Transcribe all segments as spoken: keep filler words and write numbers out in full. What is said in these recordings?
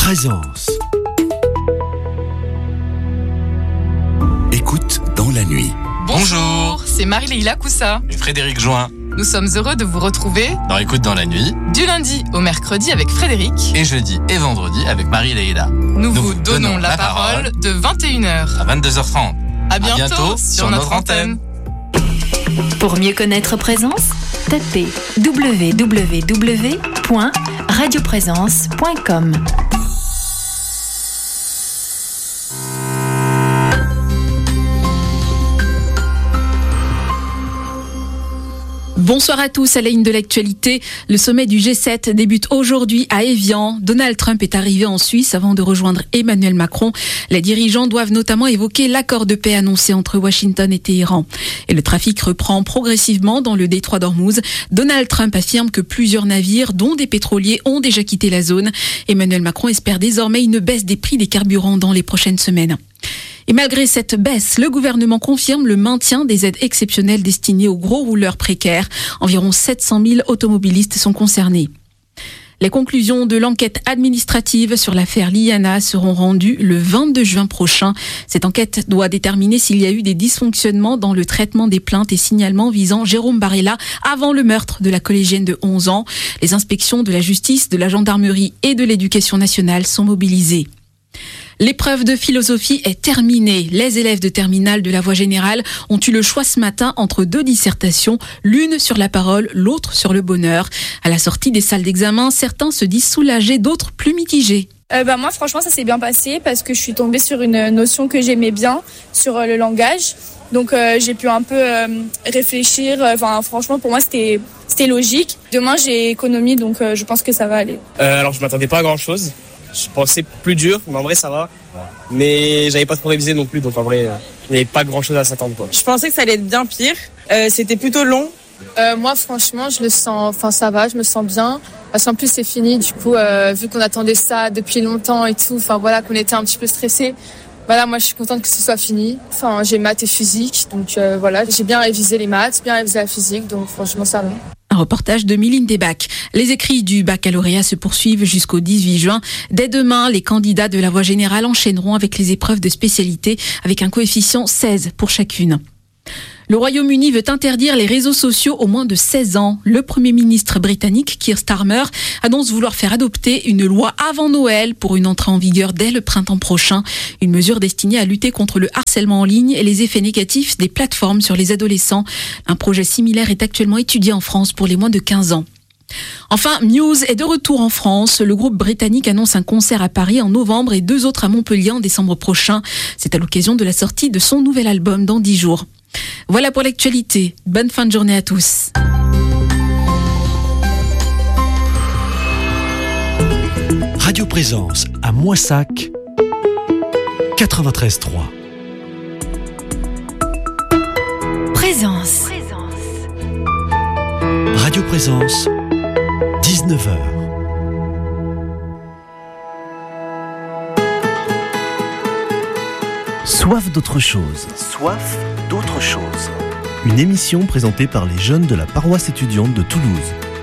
Présence. Écoute dans la nuit. Bonjour, c'est Marie-Leila Coussa et Frédéric Join. Nous sommes heureux de vous retrouver dans Écoute dans la nuit, du lundi au mercredi avec Frédéric et jeudi et vendredi avec Marie-Leila. Nous, Nous vous donnons, donnons la parole, parole de vingt et une heures à vingt-deux heures trente. À bientôt, à bientôt sur, sur notre notre antenne. antenne. Pour mieux connaître Présence, tapez w w w point radio présence point com. Bonsoir à tous, à la ligne de l'actualité. Le sommet du G sept débute aujourd'hui à Évian. Donald Trump est arrivé en Suisse avant de rejoindre Emmanuel Macron. Les dirigeants doivent notamment évoquer l'accord de paix annoncé entre Washington et Téhéran. Et le trafic reprend progressivement dans le détroit d'Ormuz. Donald Trump affirme que plusieurs navires, dont des pétroliers, ont déjà quitté la zone. Emmanuel Macron espère désormais une baisse des prix des carburants dans les prochaines semaines. Et malgré cette baisse, le gouvernement confirme le maintien des aides exceptionnelles destinées aux gros rouleurs précaires. Environ sept cent mille automobilistes sont concernés. Les conclusions de l'enquête administrative sur l'affaire Liana seront rendues le vingt-deux juin prochain. Cette enquête doit déterminer s'il y a eu des dysfonctionnements dans le traitement des plaintes et signalements visant Jérôme Barella avant le meurtre de la collégienne de onze ans. Les inspections de la justice, de la gendarmerie et de l'éducation nationale sont mobilisées. L'épreuve de philosophie est terminée. Les élèves de terminale de la voie générale ont eu le choix ce matin entre deux dissertations, l'une sur la parole, l'autre sur le bonheur. À la sortie des salles d'examen, certains se disent soulagés, d'autres plus mitigés. Euh, bah moi franchement ça s'est bien passé parce que je suis tombée sur une notion que j'aimais bien sur euh, le langage. Donc euh, j'ai pu un peu euh, réfléchir. Enfin euh, franchement pour moi c'était c'était logique. Demain j'ai économie donc euh, je pense que ça va aller. Euh, alors je m'attendais pas à grand chose. Je pensais plus dur, mais en vrai ça va. Mais j'avais pas trop révisé non plus, donc en vrai il n'y avait pas grand chose à s'attendre quoi. Je pensais que ça allait être bien pire. Euh, c'était plutôt long. Euh, moi franchement je le sens, enfin ça va, je me sens bien. Parce qu'en plus c'est fini, du coup euh, vu qu'on attendait ça depuis longtemps et tout, enfin voilà qu'on était un petit peu stressés. Voilà, moi je suis contente que ce soit fini. Enfin j'ai maths et physique, donc euh, voilà j'ai bien révisé les maths, bien révisé la physique, donc franchement ça va. Un reportage de Mylène Desbacs. Les écrits du baccalauréat se poursuivent jusqu'au dix-huit juin. Dès demain, les candidats de la voie générale enchaîneront avec les épreuves de spécialité avec un coefficient seize pour chacune. Le Royaume-Uni veut interdire les réseaux sociaux aux moins de seize ans. Le Premier ministre britannique, Keir Starmer, annonce vouloir faire adopter une loi avant Noël pour une entrée en vigueur dès le printemps prochain. Une mesure destinée à lutter contre le harcèlement en ligne et les effets négatifs des plateformes sur les adolescents. Un projet similaire est actuellement étudié en France pour les moins de quinze ans. Enfin, Muse est de retour en France. Le groupe britannique annonce un concert à Paris en novembre et deux autres à Montpellier en décembre prochain. C'est à l'occasion de la sortie de son nouvel album dans dix jours. Voilà pour l'actualité. Bonne fin de journée à tous. Radio Présence à Moissac, quatre-vingt-treize trois. Présence. Radio Présence, dix-neuf heures. Soif d'autre chose. Soif d'autre chose. Une émission présentée par les jeunes de la paroisse étudiante de Toulouse.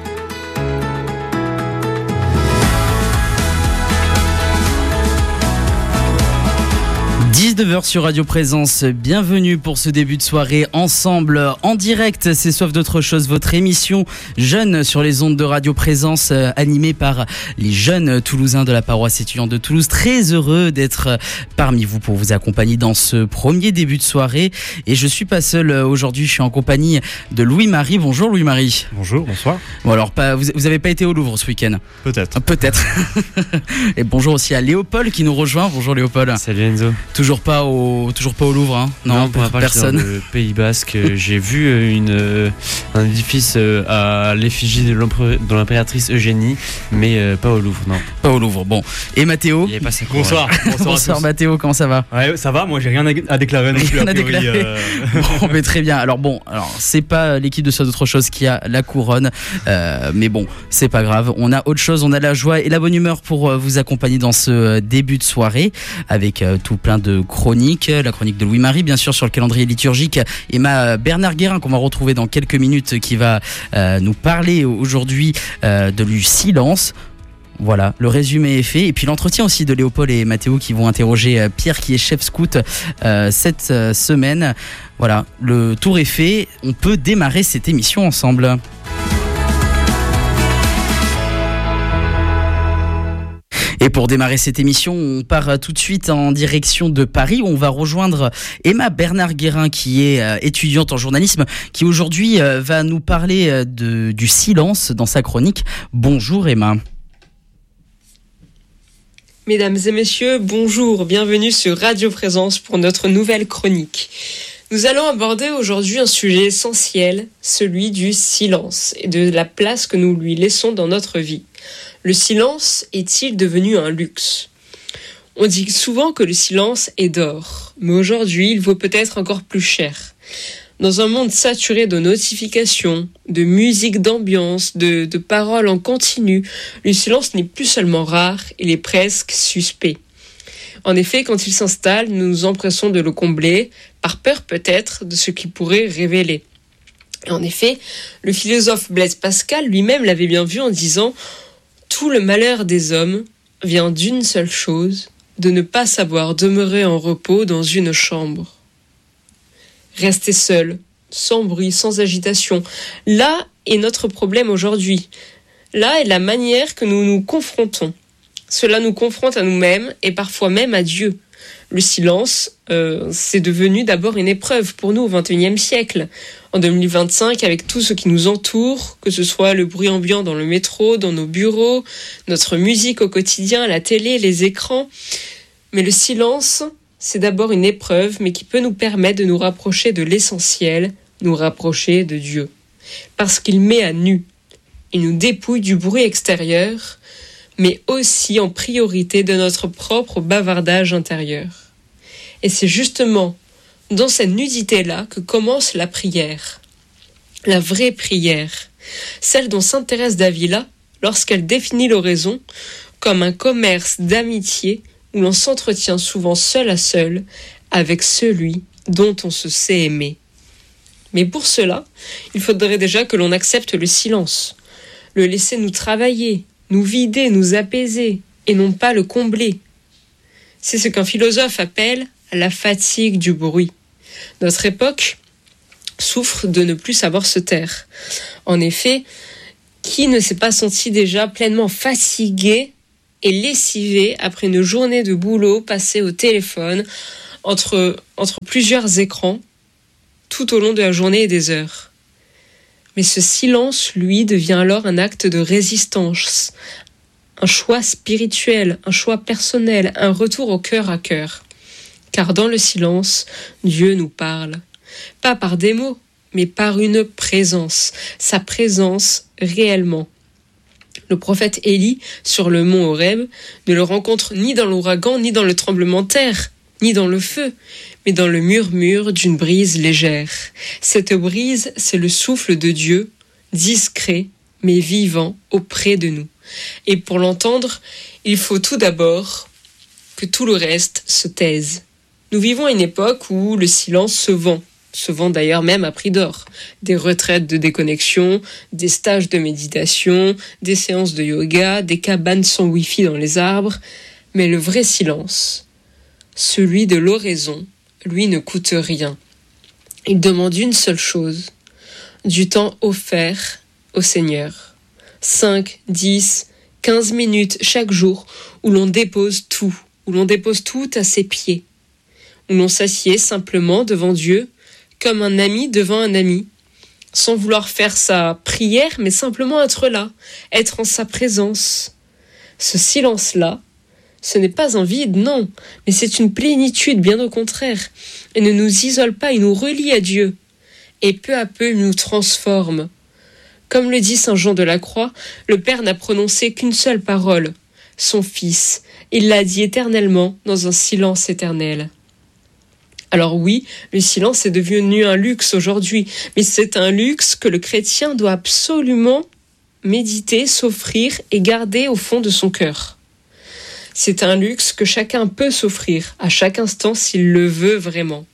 dix-neuf heures sur Radio Présence, bienvenue pour ce début de soirée ensemble en direct, c'est Soif d'autre chose, votre émission jeune sur les ondes de Radio Présence euh, animée par les jeunes toulousains de la paroisse étudiante de Toulouse. Très heureux d'être parmi vous pour vous accompagner dans ce premier début de soirée et je suis pas seul aujourd'hui, je suis en compagnie de Louis-Marie. Bonjour Louis-Marie. Bonjour, bonsoir. Bon alors, pas, vous, vous avez pas été au Louvre ce week-end? Peut-être. Peut-être. Et bonjour aussi à Léopold qui nous rejoint. Bonjour Léopold. Salut Enzo. Toujours pas au, toujours pas au Louvre, hein. Non, non, pour ma part, personne. Dans le Pays Basque, j'ai vu une, un édifice à l'effigie de, de l'impératrice Eugénie, mais euh, pas au Louvre, non. Pas au Louvre, bon. Et Mathéo? Bonsoir. Bonsoir, bonsoir Mathéo, comment ça va? Ouais, ça va, moi j'ai rien à déclarer non plus. Rien à déclarer. Euh... Bon, mais très bien. Alors bon, alors c'est pas l'équipe de Soif d'autre chose qui a la couronne, euh, mais bon, c'est pas grave. On a autre chose, on a la joie et la bonne humeur pour vous accompagner dans ce début de soirée avec euh, tout plein de chroniques, la chronique de Louis-Marie, bien sûr, sur le calendrier liturgique, et ma Bernard Guérin, qu'on va retrouver dans quelques minutes, qui va euh, nous parler aujourd'hui euh, de du silence. Voilà, le résumé est fait. Et puis l'entretien aussi de Léopold et Mathéo qui vont interroger euh, Pierre qui est chef scout euh, cette euh, semaine. Voilà, le tour est fait. On peut démarrer cette émission ensemble. Et pour démarrer cette émission, on part tout de suite en direction de Paris où on va rejoindre Emma Bernard-Guérin qui est euh, étudiante en journalisme qui aujourd'hui euh, va nous parler euh, de, du silence dans sa chronique. Bonjour Emma. Mesdames et messieurs, bonjour, bienvenue sur Radio Présence pour notre nouvelle chronique. Nous allons aborder aujourd'hui un sujet essentiel, celui du silence et de la place que nous lui laissons dans notre vie. Le silence est-il devenu un luxe ? On dit souvent que le silence est d'or, mais aujourd'hui il vaut peut-être encore plus cher. Dans un monde saturé de notifications, de musique d'ambiance, de, de paroles en continu, le silence n'est plus seulement rare, il est presque suspect. En effet, quand il s'installe, nous nous empressons de le combler, par peur peut-être de ce qu'il pourrait révéler. Et en effet, le philosophe Blaise Pascal lui-même l'avait bien vu en disant « Tout le malheur des hommes vient d'une seule chose, de ne pas savoir demeurer en repos dans une chambre. » Rester seul, sans bruit, sans agitation. Là est notre problème aujourd'hui. Là est la manière que nous nous confrontons. Cela nous confronte à nous-mêmes et parfois même à Dieu. Le silence, euh, c'est devenu d'abord une épreuve pour nous au vingt et unième siècle. En deux mille vingt-cinq, avec tout ce qui nous entoure, que ce soit le bruit ambiant dans le métro, dans nos bureaux, notre musique au quotidien, la télé, les écrans. Mais le silence, c'est d'abord une épreuve, mais qui peut nous permettre de nous rapprocher de l'essentiel, nous rapprocher de Dieu. Parce qu'il met à nu. Il nous dépouille du bruit extérieur, mais aussi en priorité de notre propre bavardage intérieur. Et c'est justement dans cette nudité-là que commence la prière. La vraie prière. Celle dont s'intéresse Davila lorsqu'elle définit l'oraison comme un commerce d'amitié où l'on s'entretient souvent seul à seul avec celui dont on se sait aimer. Mais pour cela, il faudrait déjà que l'on accepte le silence, le laisser nous travailler, nous vider, nous apaiser, et non pas le combler. C'est ce qu'un philosophe appelle la fatigue du bruit. Notre époque souffre de ne plus savoir se taire. En effet, qui ne s'est pas senti déjà pleinement fatigué et lessivé après une journée de boulot passée au téléphone entre, entre plusieurs écrans tout au long de la journée et des heures. Mais ce silence, lui, devient alors un acte de résistance, un choix spirituel, un choix personnel, un retour au cœur à cœur. Car dans le silence, Dieu nous parle. Pas par des mots, mais par une présence, sa présence réellement. Le prophète Élie, sur le mont Horeb, ne le rencontre ni dans l'ouragan, ni dans le tremblement de terre, ni dans le feu, mais dans le murmure d'une brise légère. Cette brise, c'est le souffle de Dieu, discret, mais vivant, auprès de nous. Et pour l'entendre, il faut tout d'abord que tout le reste se taise. Nous vivons à une époque où le silence se vend, se vend d'ailleurs même à prix d'or. Des retraites de déconnexion, des stages de méditation, des séances de yoga, des cabanes sans wifi dans les arbres. Mais le vrai silence, celui de l'oraison, lui ne coûte rien. Il demande une seule chose, du temps offert au Seigneur. cinq, dix, quinze minutes chaque jour où l'on dépose tout, où l'on dépose tout à ses pieds, où l'on s'assied simplement devant Dieu, comme un ami devant un ami, sans vouloir faire sa prière, mais simplement être là, être en sa présence. Ce silence-là, ce n'est pas un vide, non, mais c'est une plénitude, bien au contraire. Il ne nous isole pas, il nous relie à Dieu. Et peu à peu, il nous transforme. Comme le dit saint Jean de la Croix, le Père n'a prononcé qu'une seule parole, son Fils. Il l'a dit éternellement dans un silence éternel. Alors oui, le silence est devenu un luxe aujourd'hui, mais c'est un luxe que le chrétien doit absolument méditer, s'offrir et garder au fond de son cœur. C'est un luxe que chacun peut s'offrir à chaque instant s'il le veut vraiment.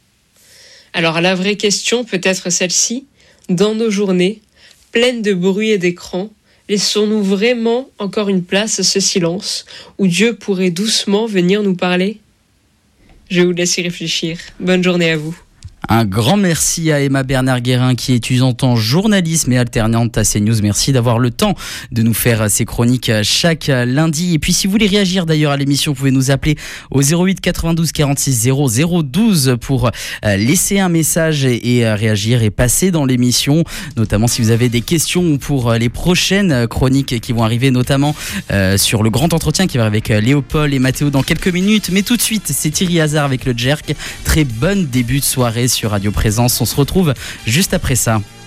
Alors la vraie question peut être celle-ci, dans nos journées, pleines de bruit et d'écran, Laissons-nous vraiment encore une place à ce silence où Dieu pourrait doucement venir nous parler ? Je vous laisse y réfléchir. Bonne journée à vous. Un grand merci à Emma Bernard-Guérin qui est étudiante en journalisme et alternante à CNews. Merci d'avoir le temps de nous faire ces chroniques chaque lundi. Et puis si vous voulez réagir d'ailleurs à l'émission, vous pouvez nous appeler au zéro huit quatre-vingt-douze quarante-six zéro zéro douze pour laisser un message et réagir et passer dans l'émission. Notamment si vous avez des questions pour les prochaines chroniques qui vont arriver, notamment sur le grand entretien qui va avec Léopold et Mathéo dans quelques minutes. Mais tout de suite, c'est Thierry Hazard avec le Jerk. Très bon début de soirée sur Radio Présence. On se retrouve juste après ça.